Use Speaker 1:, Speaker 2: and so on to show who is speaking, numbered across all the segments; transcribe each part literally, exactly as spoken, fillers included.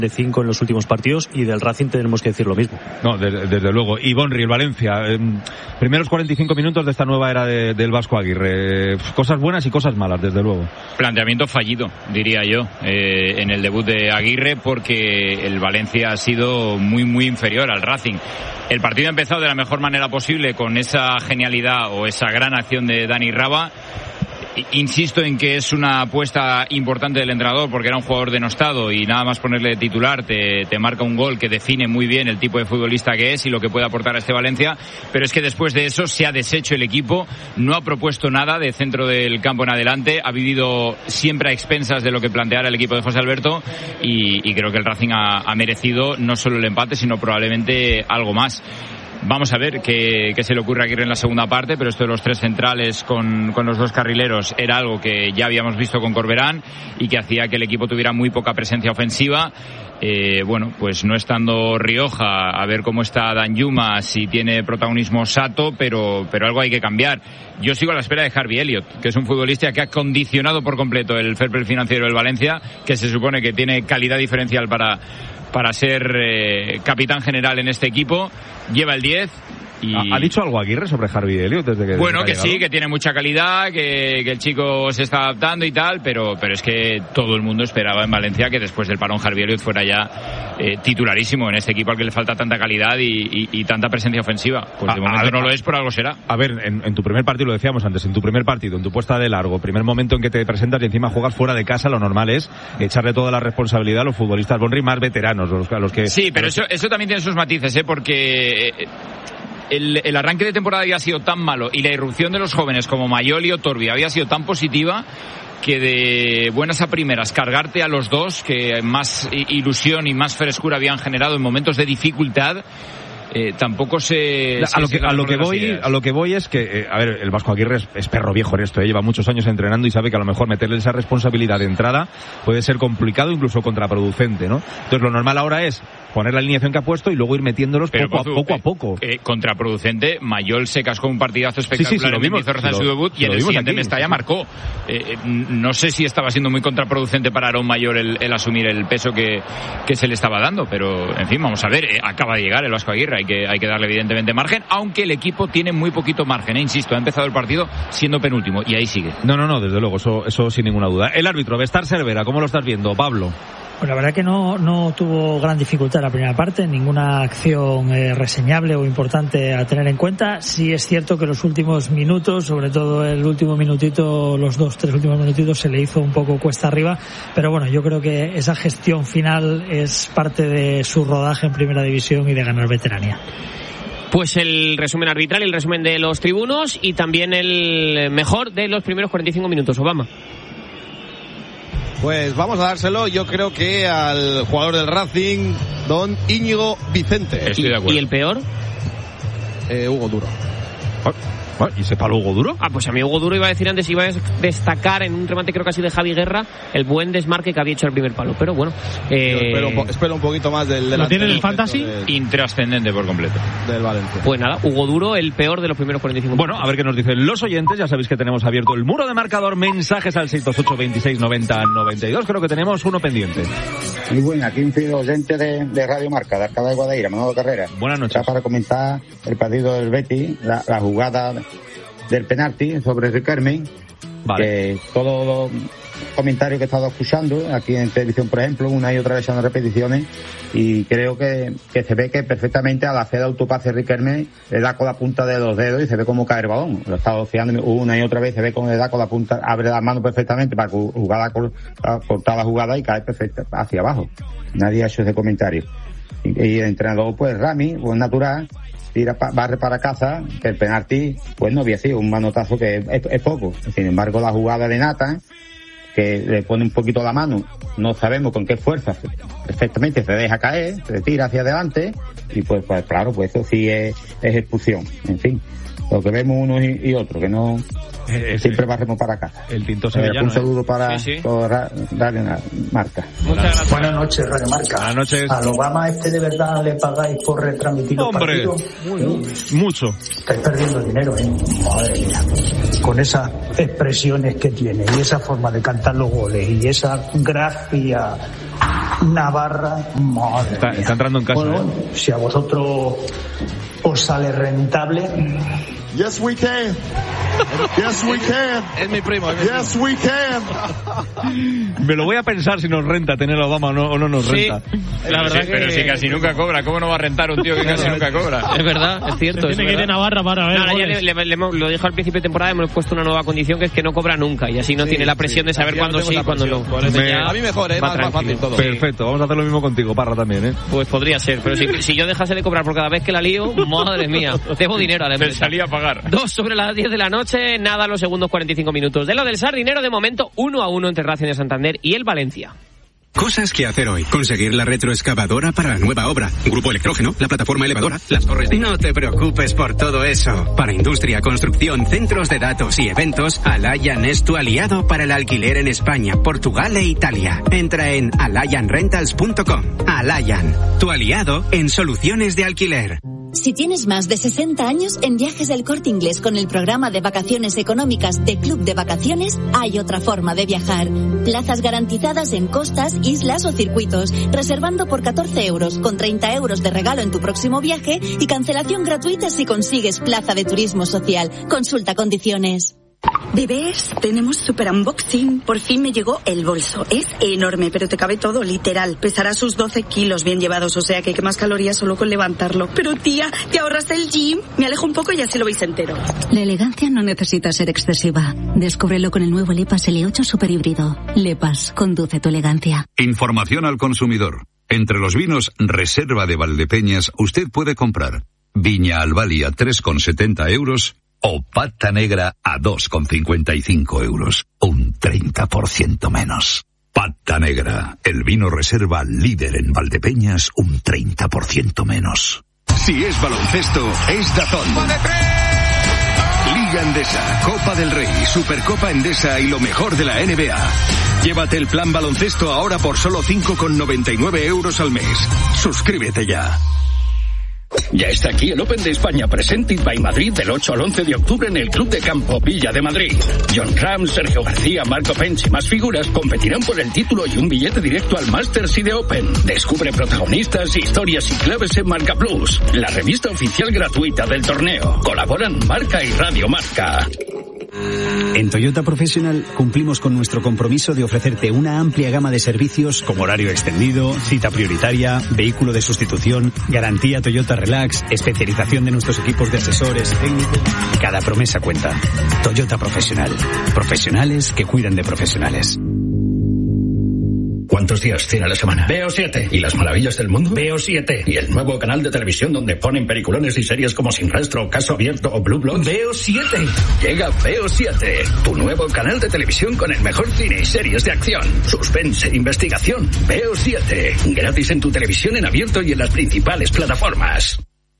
Speaker 1: de cinco en los últimos partidos, y del Racing tenemos que decir lo mismo.
Speaker 2: No, desde, desde luego. Y Bonri, el Valencia, eh, primeros cuarenta y cinco minutos de esta nueva era de, del Vasco Aguirre, eh, cosas buenas y cosas malas, desde luego.
Speaker 3: Planteamiento fallido, diría yo, eh, en el debut de Aguirre, porque el Valencia ha sido muy muy inferior al Racing. El partido ha empezado de la mejor manera posible con esa genialidad o esa gran acción de Dani Raba. Insisto en que es una apuesta importante del entrenador, porque era un jugador denostado y nada más ponerle de titular te, te marca un gol que define muy bien el tipo de futbolista que es y lo que puede aportar a este Valencia. Pero es que después de eso se ha deshecho el equipo, no ha propuesto nada de centro del campo en adelante, ha vivido siempre a expensas de lo que planteara el equipo de José Alberto, y, y creo que el Racing ha, ha merecido no solo el empate, sino probablemente algo más. Vamos a ver qué, qué se le ocurre a Aguirre en la segunda parte, pero esto de los tres centrales con, con los dos carrileros era algo que ya habíamos visto con Corberán y que hacía que el equipo tuviera muy poca presencia ofensiva. Eh, bueno, pues no estando Rioja, a ver cómo está Danjuma, si tiene protagonismo Sato, pero, pero algo hay que cambiar. Yo sigo a la espera de Harvey Elliott, que es un futbolista que ha condicionado por completo el fair play financiero del Valencia, que se supone que tiene calidad diferencial para, para ser eh, capitán general en este equipo. Lleva el diez. Y...
Speaker 2: ¿Ha dicho algo Aguirre sobre Harvey Elliott desde que
Speaker 3: Bueno,
Speaker 2: desde
Speaker 3: que, que sí, que tiene mucha calidad, que, que el chico se está adaptando y tal, pero, pero es que todo el mundo esperaba en Valencia que después del parón Harvey Elliott fuera ya eh, titularísimo en este equipo al que le falta tanta calidad y, y, y tanta presencia ofensiva. Pues de a, momento a ver, no lo es, por algo será.
Speaker 2: A ver, en, en tu primer partido, lo decíamos antes, en tu primer partido, en tu puesta de largo, primer momento en que te presentas y encima juegas fuera de casa, lo normal es echarle toda la responsabilidad a los futbolistas Bonri más veteranos, los, a los que...
Speaker 3: Sí, pero
Speaker 2: los...
Speaker 3: eso, eso también tiene sus matices, ¿eh? Porque... Eh, El, el arranque de temporada había sido tan malo y la irrupción de los jóvenes como Mayol y Otorbi había sido tan positiva que de buenas a primeras cargarte a los dos que más ilusión y más frescura habían generado en momentos de dificultad. Eh, tampoco se,
Speaker 2: a
Speaker 3: se
Speaker 2: lo que a lo que voy a lo que voy es que eh, a ver, el Vasco Aguirre es, es perro viejo en esto, eh, lleva muchos años entrenando y sabe que a lo mejor meterle esa responsabilidad de entrada puede ser complicado, incluso contraproducente, ¿no? Entonces lo normal ahora es poner la alineación que ha puesto y luego ir metiéndolos Pero poco, Pozu, a, poco eh, a poco.
Speaker 3: Eh, contraproducente, Mayol se cascó un partidazo espectacular
Speaker 2: sí, sí, sí,
Speaker 3: en Mendizorroza en su debut y en el siguiente Mestalla marcó. Eh, no sé si estaba siendo muy contraproducente para Aaron Mayol el, el asumir el peso que, que se le estaba dando, pero en fin, vamos a ver, eh, acaba de llegar el Vasco Aguirre, hay que, hay que darle evidentemente margen, aunque el equipo tiene muy poquito margen, eh, insisto, ha empezado el partido siendo penúltimo y ahí sigue.
Speaker 2: No, no, no, desde luego, eso, eso sin ninguna duda. El árbitro, Bestar Cervera, ¿cómo lo estás viendo, Pablo?
Speaker 4: Pues la verdad que no, no tuvo gran dificultad la primera parte, ninguna acción eh, reseñable o importante a tener en cuenta. Sí es cierto que los últimos minutos, sobre todo el último minutito, los dos, tres últimos minutitos se le hizo un poco cuesta arriba, pero bueno, yo creo que esa gestión final es parte de su rodaje en Primera División y de ganar veteranía.
Speaker 5: Pues el resumen arbitral, el resumen de los tribunos y también el mejor de los primeros cuarenta y cinco minutos, Obama.
Speaker 6: Pues vamos a dárselo, yo creo que al jugador del Racing, don Íñigo Vicente.
Speaker 3: Estoy de acuerdo.
Speaker 5: ¿Y el peor?
Speaker 6: Eh, Hugo Duro.
Speaker 2: ¿Y ese palo Hugo Duro?
Speaker 5: Ah, pues a mí Hugo Duro iba a decir antes, iba a destacar en un remate creo casi de Javi Guerra el buen desmarque que había hecho el primer palo, pero bueno. Eh...
Speaker 6: Espero, un po- espero un poquito más del delantero.
Speaker 5: ¿Lo tiene en el fantasy?
Speaker 6: Del,
Speaker 3: Intrascendente por completo.
Speaker 6: Del Valencia.
Speaker 5: Pues nada, Hugo Duro, el peor de los primeros cuarenta y cinco
Speaker 2: Bueno, a ver qué nos dicen los oyentes. Ya sabéis que tenemos abierto el muro de marcador, mensajes al seis dos ocho, veintiséis, noventa, noventa y dos. Creo que tenemos uno pendiente.
Speaker 7: Muy buena, aquí un fiel oyente de, de Radio Marca, de Arcada de Guadaira, Manolo Carrera.
Speaker 2: Buenas noches.
Speaker 7: Era para comentar el partido del Betis, la, la jugada del penalti sobre Riquelme,
Speaker 2: vale.
Speaker 7: Que todos los comentarios que he estado escuchando aquí en televisión, por ejemplo, una y otra vez son repeticiones, y creo que, que se ve que perfectamente al hacer el autopase Riquelme le da con la punta de los dedos y se ve cómo cae el balón. Lo he estado fiando una y otra vez, se ve cómo le da con la punta, abre la mano perfectamente para jugar cortar la jugada y cae perfecta hacia abajo. Nadie ha hecho ese comentario. Y, y el entrenador, pues Rami, pues natural, tira pa, barre para casa, que el penalti pues no había sido un manotazo que es, es, es poco. Sin embargo, la jugada de Nathan, que le pone un poquito la mano, no sabemos con qué fuerza, perfectamente se deja caer, se tira hacia adelante y pues, pues claro, pues eso sí es, es expulsión. En fin, lo que vemos uno y, y otro, que no eh, siempre barremos para casa.
Speaker 2: El Tinto
Speaker 7: eh,
Speaker 2: sevillano.
Speaker 7: Un saludo para
Speaker 5: sí, sí.
Speaker 7: Radio Marca.
Speaker 5: Muchas gracias.
Speaker 8: Buenas noches, Radio Marca.
Speaker 2: Buenas noches.
Speaker 8: ¿Al Obama este de verdad le pagáis por retransmitir los
Speaker 2: ¡Hombre!
Speaker 8: partidos?
Speaker 2: Muy, mucho.
Speaker 8: Estáis perdiendo dinero, ¿eh? Madre mía. Con esas expresiones que tiene y esa forma de cantar los goles y esa gracia Navarra, madre
Speaker 2: está,
Speaker 8: mía.
Speaker 2: está entrando en casa.
Speaker 8: Bueno,
Speaker 2: ¿eh?
Speaker 8: si a vosotros os sale rentable.
Speaker 9: Yes, we can. Yes, we can.
Speaker 6: Es mi primo. Es mi
Speaker 9: yes,
Speaker 6: primo.
Speaker 9: we can.
Speaker 2: Me lo voy a pensar si nos renta tener a Obama o no, o no nos
Speaker 5: Sí,
Speaker 2: renta.
Speaker 5: la verdad
Speaker 3: sí,
Speaker 5: que...
Speaker 3: Pero si casi nunca cobra, ¿cómo no va a rentar un tío que casi nunca cobra?
Speaker 5: Es verdad, es cierto.
Speaker 4: Se
Speaker 5: es
Speaker 4: tiene que ir
Speaker 5: verdad.
Speaker 4: a Navarra para ver
Speaker 5: No, ahora ya
Speaker 4: goles.
Speaker 5: le, le- le hemos- lo dijo al principio de temporada, hemos puesto una nueva condición que es que no cobra nunca y así no
Speaker 6: Sí,
Speaker 5: tiene la presión
Speaker 6: sí.
Speaker 5: de saber
Speaker 6: Así ya
Speaker 5: cuándo
Speaker 6: no
Speaker 5: sí y
Speaker 6: tengo
Speaker 5: cuándo
Speaker 6: esa
Speaker 5: no.
Speaker 6: presión.
Speaker 5: Entonces
Speaker 2: Me-
Speaker 5: ya
Speaker 6: A mí mejor, ¿eh?
Speaker 5: va
Speaker 6: Más, más
Speaker 5: tranquilo.
Speaker 6: fácil todo.
Speaker 2: Perfecto, vamos a hacer lo mismo contigo, Parra, también, ¿eh?
Speaker 5: Pues podría ser, pero si, si yo dejase de cobrar por cada vez que la lío, madre mía, debo dinero a la
Speaker 3: Se
Speaker 5: empresa.
Speaker 3: salía a pagar.
Speaker 5: Dos sobre las diez de la noche, nada los segundos cuarenta y cinco minutos. De lo del Sardinero, de momento, uno a uno entre Racing de Santander y el Valencia.
Speaker 10: Cosas que hacer hoy. Conseguir la retroexcavadora para la nueva obra. Grupo Electrógeno, la plataforma elevadora, las torres de... No te preocupes por todo eso. Para industria, construcción, centros de datos y eventos, Alayan es tu aliado para el alquiler en España, Portugal e Italia. Entra en alayan rentals punto com. Alayan, tu aliado en soluciones de alquiler.
Speaker 11: Si tienes más de sesenta años, en Viajes del Corte Inglés con el programa de vacaciones económicas de Club de Vacaciones, hay otra forma de viajar. Plazas garantizadas en costas, islas o circuitos, reservando por catorce euros, con treinta euros de regalo en tu próximo viaje y cancelación gratuita si consigues plaza de turismo social. Consulta condiciones.
Speaker 12: Bebés, tenemos super unboxing. Por fin me llegó el bolso. Es enorme, pero te cabe todo, literal. Pesará sus doce kilos bien llevados, o sea que quemas calorías solo con levantarlo. Pero tía, te ahorras el gym. Me alejo un poco y así lo veis entero.
Speaker 13: La elegancia no necesita ser excesiva. Descúbrelo con el nuevo Lepas L ocho Super Híbrido. Lepas, conduce tu elegancia.
Speaker 14: Información al consumidor. Entre los vinos Reserva de Valdepeñas usted puede comprar Viña Albalia tres con setenta euros o Pata Negra a dos con cincuenta y cinco euros. Un treinta por ciento menos. Pata Negra, el vino reserva líder en Valdepeñas, un treinta por ciento menos.
Speaker 15: Si es baloncesto, es Dazón. Liga Endesa, Copa del Rey, Supercopa Endesa y lo mejor de la N B A. Llévate el plan baloncesto ahora por solo cinco con noventa y nueve euros al mes. Suscríbete ya.
Speaker 16: Ya está aquí el Open de España Presented by Madrid del ocho al once de octubre en el Club de Campo Villa de Madrid. John Ram, Sergio García, Marco Pence y más figuras competirán por el título y un billete directo al Masters y de Open. Descubre protagonistas, historias y claves en Marca Plus, la revista oficial gratuita del torneo. Colaboran Marca y Radio Marca.
Speaker 17: En Toyota Professional cumplimos con nuestro compromiso de ofrecerte una amplia gama de servicios como horario extendido, cita prioritaria, vehículo de sustitución, garantía Toyota Relax, especialización de nuestros equipos de asesores técnicos. Cada promesa cuenta. Toyota Professional. Profesionales que cuidan de profesionales.
Speaker 16: ¿Cuántos días tiene la semana? Veo siete. ¿Y las maravillas del mundo? Veo siete. ¿Y el nuevo canal de televisión donde ponen peliculones y series como Sin Rastro, Caso Abierto o Blue Bloods? Veo siete. Llega Veo siete, tu nuevo canal de televisión con el mejor cine y series de acción, suspense, investigación. Veo siete. Gratis en tu televisión en abierto y en las principales plataformas.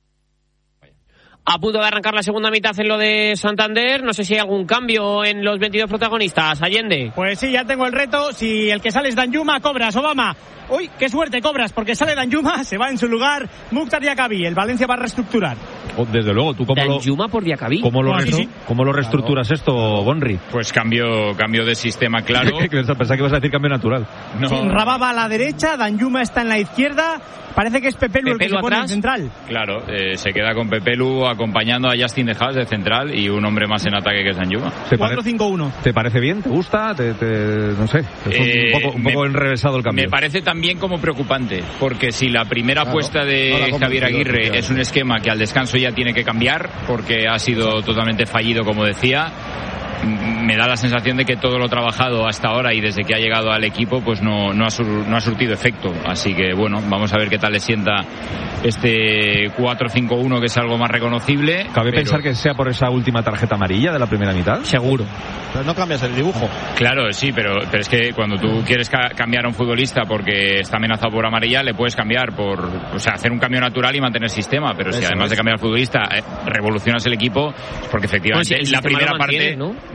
Speaker 5: A punto de arrancar la segunda mitad en lo de Santander. No sé si hay algún cambio en los veintidós protagonistas. Allende.
Speaker 18: Pues sí, ya tengo el reto. Si el que sale es Danjuma, cobras, Obama. Uy, qué suerte, cobras, porque sale Danjuma, se va en su lugar Mukhtar Diakabi. El Valencia va a reestructurar.
Speaker 2: Oh, desde luego, ¿tú cómo
Speaker 5: Danjuma
Speaker 2: lo,
Speaker 5: por Diakabi?
Speaker 2: ¿cómo lo,
Speaker 18: No,
Speaker 2: restu-
Speaker 18: sí, sí.
Speaker 2: ¿cómo lo reestructuras claro. esto, Bonri?
Speaker 3: Pues cambio, cambio de sistema claro.
Speaker 2: Pensaba que ibas a decir cambio natural.
Speaker 3: No.
Speaker 18: Sí, Rababa a la derecha, Danjuma está en la izquierda. Parece que es Pepelu, Pepelu el que se pone en central.
Speaker 3: Claro, eh, se queda con Pepelu acompañando a Justin de Haas de central y un hombre más en ataque que es Danjuma.
Speaker 18: cuatro cinco uno.
Speaker 2: ¿Te parece bien? ¿Te gusta? ¿Te, te, no sé. Es
Speaker 3: eh,
Speaker 2: un poco, un poco me, enrevesado el cambio.
Speaker 3: Me parece también como preocupante, porque si la primera claro, apuesta de no Javier Aguirre claro. es un esquema que al descanso ya tiene que cambiar, porque ha sido totalmente fallido, como decía, me da la sensación de que todo lo trabajado hasta ahora y desde que ha llegado al equipo pues no, no, ha, sur, no ha surtido efecto. Así que bueno, vamos a ver qué tal le sienta este cuatro cinco uno, que es algo más reconocible.
Speaker 2: ¿Cabe
Speaker 3: pero...
Speaker 2: pensar que sea por esa última tarjeta amarilla de la primera mitad?
Speaker 5: Seguro.
Speaker 6: Pero no cambias el dibujo.
Speaker 3: Claro, sí, pero, pero es que cuando tú quieres ca- cambiar a un futbolista porque está amenazado por amarilla, le puedes cambiar por, o sea, hacer un cambio natural y mantener sistema. Pero Eso si además es. de cambiar al futbolista eh, revolucionas el equipo, porque efectivamente bueno, si la primera parte ¿no? no te ha gustado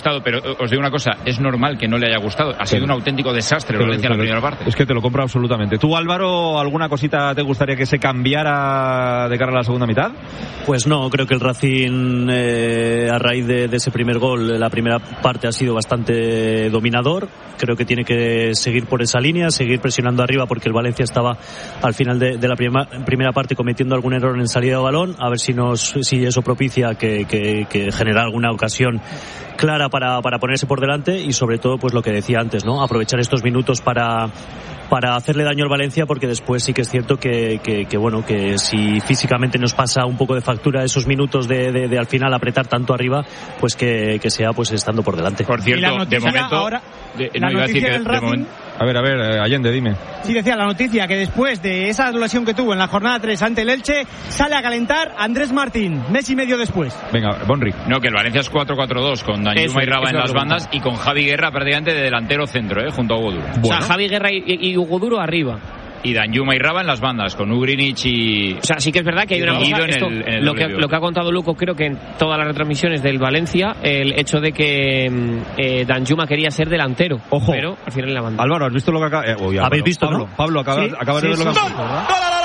Speaker 3: gustado, pero os digo una cosa, es normal que no le haya gustado. Ha sido
Speaker 2: pero,
Speaker 3: un auténtico desastre el Valencia en la primera parte.
Speaker 2: Es que te lo compro absolutamente. ¿Tú, Álvaro, alguna cosita te gustaría que se cambiara de cara a la segunda mitad?
Speaker 1: Pues no, creo que el Racing, eh, a raíz de, de ese primer gol, la primera parte ha sido bastante dominador. Creo que tiene que seguir por esa línea, seguir presionando arriba, porque el Valencia estaba al final de, de la prima, primera parte cometiendo algún error en salida de balón, a ver si nos si eso propicia que, que, que genera alguna ocasión clara para, para ponerse por delante, y sobre todo pues lo que decía antes, ¿no? Aprovechar estos minutos para para hacerle daño al Valencia, porque después sí que es cierto que, que, que bueno, que si físicamente nos pasa un poco de factura esos minutos de, de, de al final apretar tanto arriba, pues que, que sea pues estando por delante.
Speaker 3: Por cierto, de momento
Speaker 18: ahora,
Speaker 3: de,
Speaker 18: la
Speaker 3: no iba a decir que
Speaker 18: del
Speaker 3: de
Speaker 18: Racing,
Speaker 3: momento.
Speaker 2: A ver, a ver, eh, Allende, dime.
Speaker 18: Sí, decía la noticia que después de esa lesión que tuvo en la jornada tres ante el Elche, sale a calentar Andrés Martín, mes y medio después.
Speaker 2: Venga, Bonri.
Speaker 3: No, que el Valencia es cuatro cuatro dos, con Danjuma y Raba en las
Speaker 5: pregunta.
Speaker 3: bandas y con Javi Guerra prácticamente de delantero centro, ¿eh? Junto a Hugo Duro.
Speaker 5: Bueno. O sea, Javi Guerra y, y Hugo Duro arriba.
Speaker 3: Y Danjuma y Raba en las bandas, con Ugrinic y...
Speaker 5: O sea, sí que es verdad que hay una cosa,
Speaker 3: en
Speaker 5: esto,
Speaker 3: el, en el
Speaker 5: lo, que, lo que ha contado Luco, creo que en todas las retransmisiones del Valencia, el hecho de que eh, Danjuma quería ser delantero.
Speaker 2: Ojo.
Speaker 5: Pero al final en la banda.
Speaker 2: Álvaro, ¿has visto lo que acaba? Eh, uy, Álvaro,
Speaker 1: ¿Habéis visto,
Speaker 2: Pablo,
Speaker 1: no?
Speaker 2: Pablo, acabas,
Speaker 18: Sí,
Speaker 2: acabas
Speaker 18: sí,
Speaker 2: de ver lo que
Speaker 18: sí.
Speaker 2: has visto, ¿verdad?
Speaker 18: ¡Gol, gol,